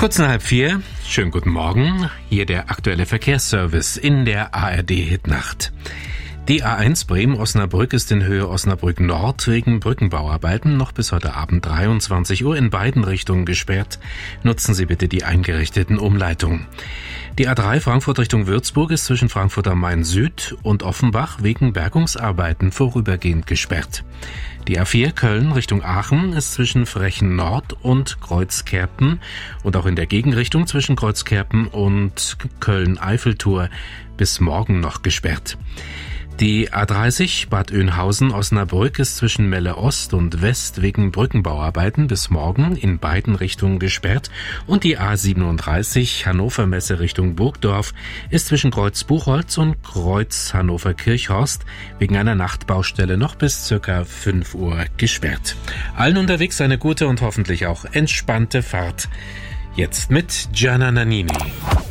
Kurz nach 3:30. Schönen guten Morgen. Hier der aktuelle Verkehrsservice in der ARD-Hitnacht. Die A1 Bremen-Osnabrück ist in Höhe Osnabrück Nord wegen Brückenbauarbeiten noch bis heute Abend 23 Uhr in beiden Richtungen gesperrt. Nutzen Sie bitte die eingerichteten Umleitungen. Die A3 Frankfurt Richtung Würzburg ist zwischen Frankfurt am Main Süd und Offenbach wegen Bergungsarbeiten vorübergehend gesperrt. Die A4 Köln Richtung Aachen ist zwischen Frechen Nord und Kreuzkerpen und auch in der Gegenrichtung zwischen Kreuzkerpen und Köln-Eiffeltor bis morgen noch gesperrt. Die A30 Bad Oeynhausen-Osnabrück ist zwischen Melle Ost und West wegen Brückenbauarbeiten bis morgen in beiden Richtungen gesperrt und die A37 Hannover Messe Richtung Burgdorf ist zwischen Kreuz Buchholz und Kreuz Hannover Kirchhorst wegen einer Nachtbaustelle noch bis ca. 5 Uhr gesperrt. Allen unterwegs eine gute und hoffentlich auch entspannte Fahrt. Jetzt mit Gianna Nannini.